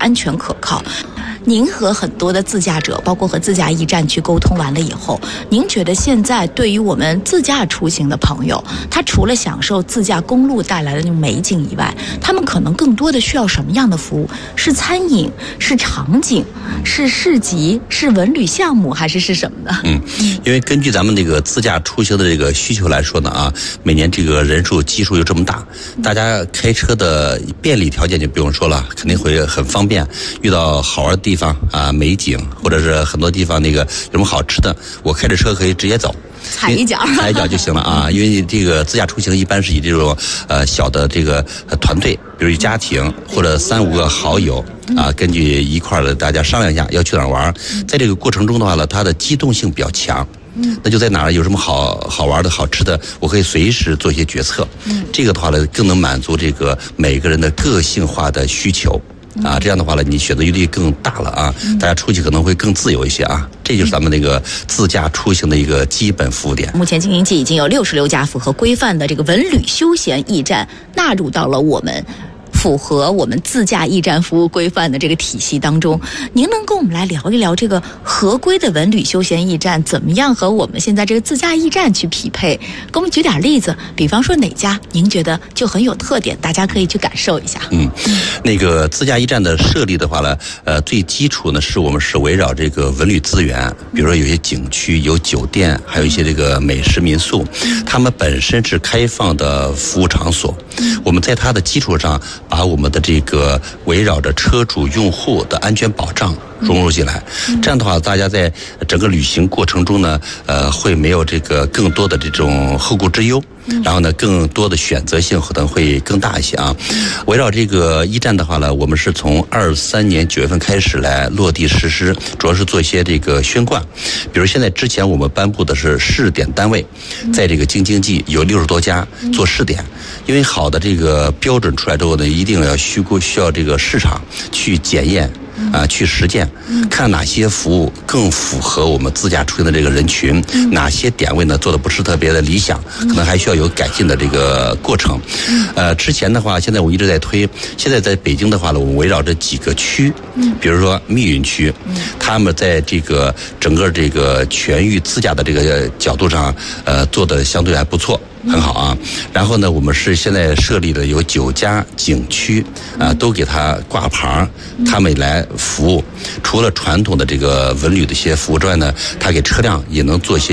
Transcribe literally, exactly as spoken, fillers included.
安全可靠。您和很多的自驾者，包括和自驾驿站去沟通完了以后，您觉得现在对于我们自驾出行的朋友，他除了享受自驾公路带来的那种美景以外，他们可能更多的需要什么样的服务？是餐饮，是场景，是市集，是文旅项目，还是是什么呢？ 嗯，因为根据咱们这个自驾出行的这个需求来说呢，啊，每年这个人数基数又这么大，大家开车的便利条件就不用说了，肯定会很方便。遇到好玩的地方啊，美景，或者是很多地方那个有什么好吃的，我开着车可以直接走。 踩一脚， 踩一脚就行了啊！因为这个自驾出行一般是以这种呃小的这个团队，比如家庭或者三五个好友啊，根据一块儿的大家商量一下要去哪儿玩，在这个过程中的话呢，它的机动性比较强。那就在哪儿有什么好好玩的好吃的，我可以随时做一些决策。这个的话呢，更能满足这个每个人的个性化的需求。啊，这样的话呢，你选择余地更大了啊，大家出去可能会更自由一些啊，这就是咱们那个自驾出行的一个基本服务点。 目前京津冀已经有六十六家符合规范的这个文旅休闲驿站纳入到了我们符合我们自驾驿站服务规范的这个体系当中。您能跟我们来聊一聊这个合规的文旅休闲驿站怎么样和我们现在这个自驾驿站去匹配？给我们举点例子，比方说哪家您觉得就很有特点，大家可以去感受一下。 嗯，那个自驾驿站的设立的话呢，呃，最基础呢是我们是围绕这个文旅资源，比如说有些景区、有酒店，还有一些这个美食民宿，他们本身是开放的服务场所，我们在它的基础上，把我们的这个围绕着车主用户的安全保障融入进来，这样的话，大家在整个旅行过程中呢，呃，会没有这个更多的这种后顾之忧，然后呢，更多的选择性可能会更大一些啊。围绕这个驿站的话呢，我们是从二三年九月份开始来落地实施，主要是做一些这个宣贯，比如现在之前我们颁布的是试点单位，在这个京津冀有六十多家做试点，因为好的这个标准出来之后呢，一定要需需要这个市场去检验。啊，去实践，看哪些服务更符合我们自驾出行的这个人群，哪些点位呢做的不是特别的理想，可能还需要有改进的这个过程。呃，之前的话，现在我一直在推，现在在北京的话呢，我们围绕着几个区，比如说密云区，他们在这个整个这个全域自驾的这个角度上，呃，做的相对还不错。很好啊，然后呢，我们是现在设立的有九家景区啊，都给它挂牌，他们来服务。除了传统的这个文旅的一些服务之外呢，它给车辆也能做一些